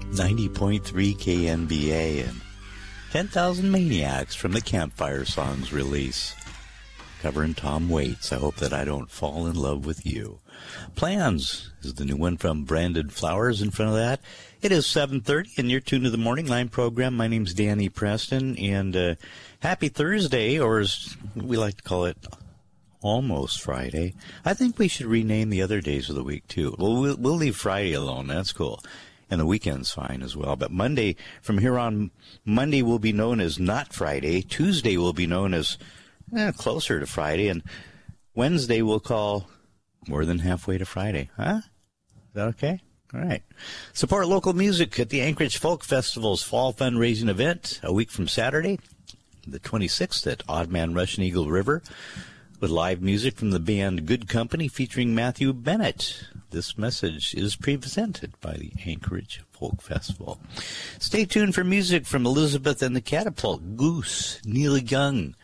90.3 KNBA and 10,000 Maniacs from the Campfire Songs release. Covering Tom Waits, I Hope That I Don't Fall in Love with You. Plans is the new one from Branded Flowers. In front of that, it is 7:30, and you're tuned to the Morning Line program. My name's Danny Preston, and happy Thursday, or as we like to call it, almost Friday. I think we should rename the other days of the week, too. We'll leave Friday alone. That's cool. And the weekend's fine as well. But Monday, from here on, Monday will be known as not Friday. Tuesday will be known as closer to Friday. And Wednesday we'll call more than halfway to Friday. Huh? Is that okay? All right. Support local music at the Anchorage Folk Festival's fall fundraising event a week from Saturday, the 26th at Odd Man Russian Eagle River, with live music from the band Good Company featuring Matthew Bennett. This message is presented by the Anchorage Folk Festival. Stay tuned for music from Elizabeth and the Catapult, Goose, Neil Young,